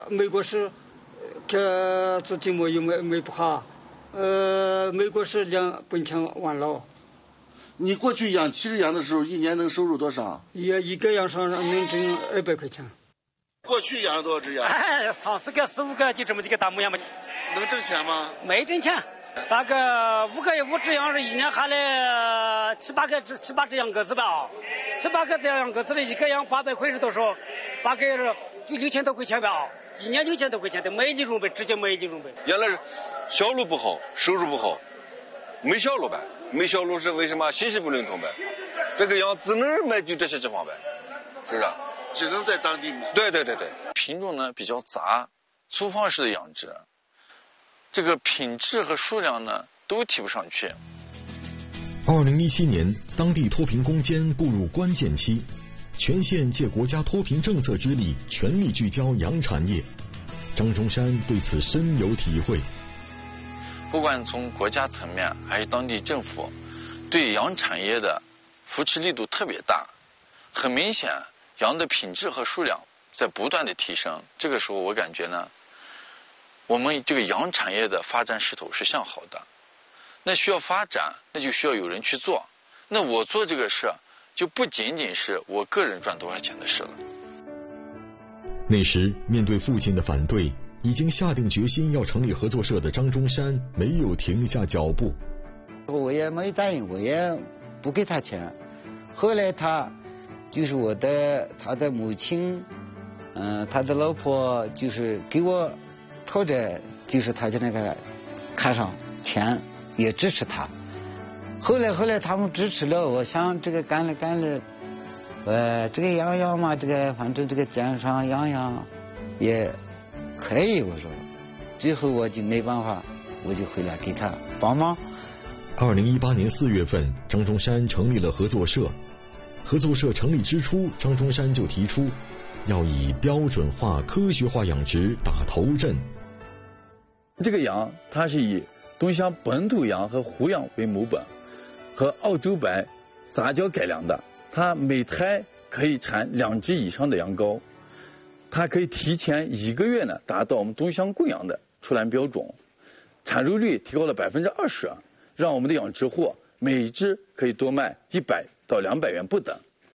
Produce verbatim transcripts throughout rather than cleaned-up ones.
美国是这自己没有没没不好，呃，美国是两本钱完了。 你过去养七只羊的时候，一年能收入多少？ 一一个羊上能挣二百块钱。 过去养了多少只羊？ 哎，三四个、四五个，就这么几个大母羊嘛。 能挣钱吗？ 没挣钱，大概五个五只羊是一年下来七八个七八只羊鸽子吧，七八个这样鸽子的一个羊八百块是多少？大概是就六千多块钱吧，一年六千多块钱的没利润呗，直接没利润呗。 原来是销路不好，收入不好，没销路呗，没销路是为什么？信息不灵通呗，这个羊只能卖就这些地方呗，是不是？ 只能在当地卖。 对对对对，品种呢比较杂，粗放式的养殖，这个品质和数量呢都提不上去。 二零一七年，当地脱贫攻坚步入关键期，全县借国家脱贫政策之力，全力聚焦羊产业。张中山对此深有体会。 不管从国家层面还是当地政府，对羊产业的扶持力度特别大，很明显。羊的品质和数量在不断的提升，这个时候我感觉呢，我们这个羊产业的发展势头是向好的。那需要发展，那就需要有人去做。那我做这个事，就不仅仅是我个人赚多少钱的事了。 那时面对父亲的反对，已经下定决心要成立合作社的张中山没有停下脚步。 我也没答应，我也不给他钱。后来他。就是我的他的母亲，嗯、呃，他的老婆就是给我讨着，就是他就那个看上钱，也支持他。后来后来他们支持了，我想这个干了干了，呃，这个养养嘛，这个反正这个肩上养养也可以，我说，最后我就没办法，我就回来给他帮忙。 二零一八年四月份，张中山成立了合作社。合作社成立之初，张中山就提出要以标准化、科学化养殖打头阵。 这个羊它是以东乡本土羊和胡羊为母本，和澳洲白杂交改良的，它每胎可以产两只以上的羊羔，它可以提前一个月呢达到我们东乡公羊的出栏标准，产肉率提高了百分之二十，让我们的养殖户每只可以多卖一百到两百元不等。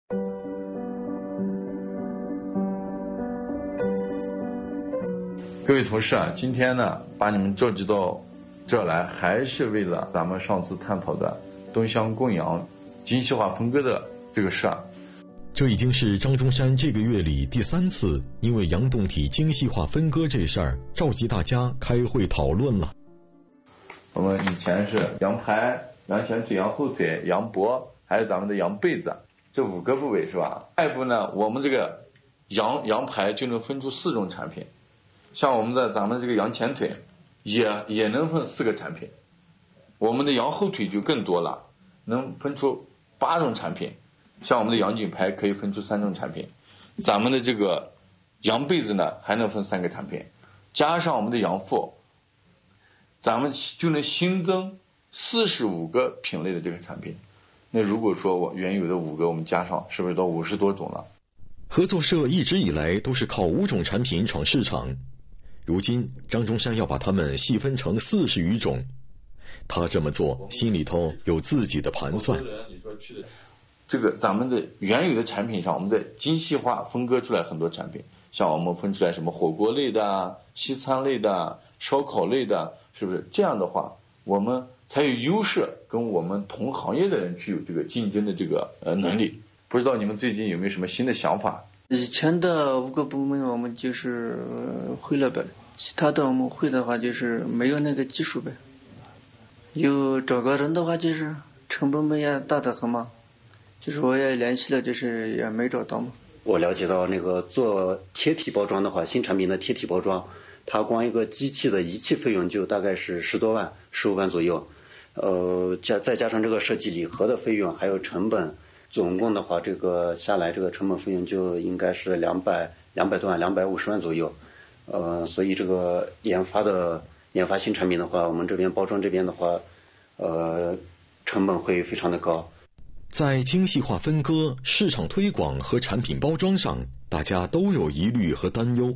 各位同事啊，今天呢把你们召集到这来，还是为了咱们上次探讨的东乡公羊精细化分割的这个事啊。 这已经是张中山这个月里第三次因为羊动体精细化分割这事儿召集大家开会讨论了。 我们以前是羊排、羊前腿、羊后腿、羊脖，还有咱们的羊背子，这五个部位是吧？下一步呢，我们这个羊羊排就能分出四种产品，像我们的咱们这个羊前腿也也能分四个产品，我们的羊后腿就更多了，能分出八种产品，像我们的羊颈排可以分出三种产品，咱们的这个羊背子呢还能分三个产品，加上我们的羊腹，咱们就能新增四十五个品类的这个产品。那如果说我原有的五个我们加上，是不是到五十多种了？ 合作社一直以来都是靠五种产品闯市场，如今张中山要把它们细分成四十余种。他这么做心里头有自己的盘算。 这个咱们的原有的产品上，我们在精细化分割出来很多产品，像我们分出来什么火锅类的、西餐类的、烧烤类的，是不是？这样的话我们才有优势跟我们同行业的人去有这个竞争的这个呃能力。不知道你们最近有没有什么新的想法？ 以前的五个部门我们就是会了呗，其他的我们会的话就是没有那个技术呗。有找个人的话就是成本们也大得很嘛，就是我也联系了，就是也没找到嘛。 我了解到那个做贴体包装的话，新产品的贴体包装，它光一个机器的仪器费用就大概是十多万、十五万左右，呃，加再加上这个设计礼盒的费用还有成本，总共的话这个下来这个成本费用就应该是两百两百多万、两百五十万左右，呃，所以这个研发的研发新产品的话，我们这边包装这边的话，呃，成本会非常的高。 在精细化分割、市场推广和产品包装上，大家都有疑虑和担忧。 你看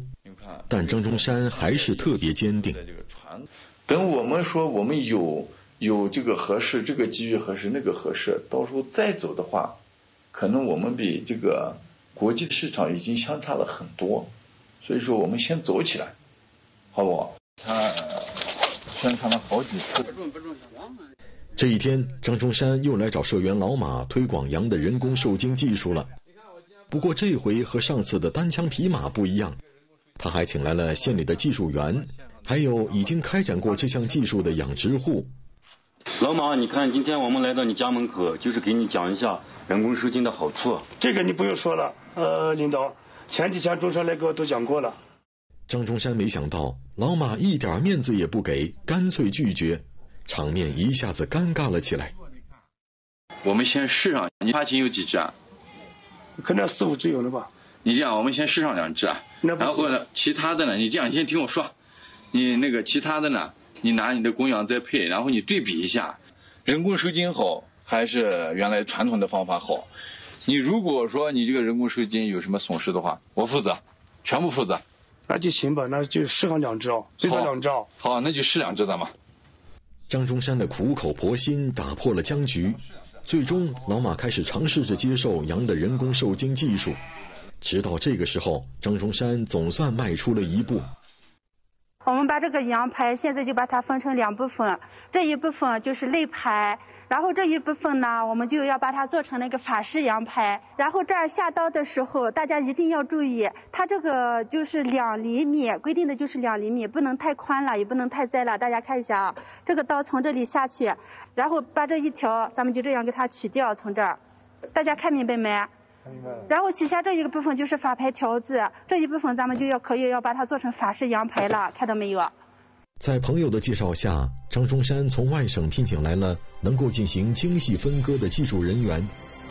但张中山还是特别坚定。 等我们说我们有有这个合适，这个机遇合适，那个合适，到时候再走的话，可能我们比这个国际市场已经相差了很多，所以说我们先走起来，好不好？他宣传了好几次。 这一天，张中山又来找社员老马推广羊的人工受精技术了。不过这回和上次的单枪匹马不一样，他还请来了县里的技术员，还有已经开展过这项技术的养殖户。 老马，你看今天我们来到你家门口，就是给你讲一下人工受精的好处。 这个你不用说了，呃，领导，前几天中山来给我都讲过了。 张中山没想到老马一点面子也不给，干脆拒绝，场面一下子尴尬了起来。 我们先试上，你发情有几只啊？ 可能四五只有了吧。 你这样，我们先试上两只啊，然后呢，其他的呢，你这样，你先听我说，你那个其他的呢，你拿你的公羊再配，然后你对比一下，人工受精好还是原来传统的方法好？你如果说你这个人工受精有什么损失的话，我负责，全部负责。 那就行吧，那就试上两只哦，最少两只哦。 好，那就试两只咱们。 张中山的苦口婆心打破了僵局，最终老马开始尝试着接受羊的人工受精技术。直到这个时候，张中山总算迈出了一步。 我们把这个羊排现在就把它分成两部分，这一部分就是肋排，然后这一部分呢，我们就要把它做成那个法式羊排。然后这儿下刀的时候，大家一定要注意，它这个就是两厘米，规定的就是两厘米，不能太宽了，也不能太窄了。大家看一下啊，这个刀从这里下去，然后把这一条，咱们就这样给它取掉，从这儿，大家看明白没？然后取下这一个部分就是法排条子，这一部分咱们就要可以要把它做成法式羊排了，看到没有？ 在朋友的介绍下，张中山从外省聘请来了能够进行精细分割的技术人员。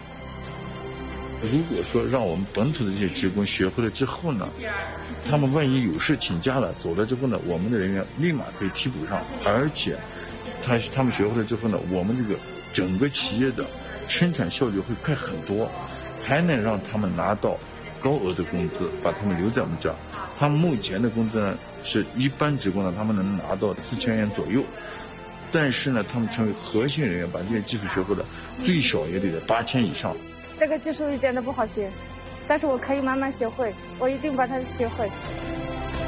如果说让我们本土的这些职工学会了之后呢，他们万一有事请假了，走了之后呢，我们的人员立马可以替补上，而且他他们学会了之后呢，我们这个整个企业的生产效率会快很多，还能让他们拿到高额的工资，把他们留在我们这儿。他们目前的工资呢，是一般职工呢，他们能拿到四千元左右，但是呢，他们成为核心人员，把这些技术学会了，最少也得在八千以上。 这个技术一点都不好学，但是我可以慢慢学会，我一定把它学会。